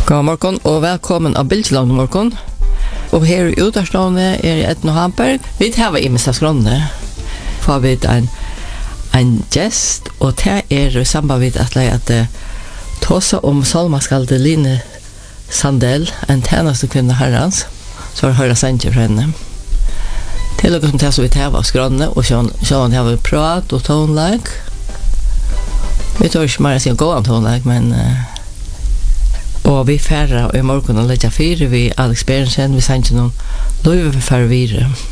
God morgon og velkommen av Bildsland morgon. Og her i Utarstående Edna Hamberg. Vi tar i med skronne. Får vi en gest, og det i samband med at tåsa om salmaskalde Line Sandell, en tjeneste kvinne herrens, så har høyre sendje fra henne. Til dere som tar så vi tar av skronne, og sånn har vi prat og tonlag. Vi tar ikke mer å si gå an tonlag, men... Og vi færre i morgen og legger fire vi Alex Berensen, vi sender noen løyve for færre videre.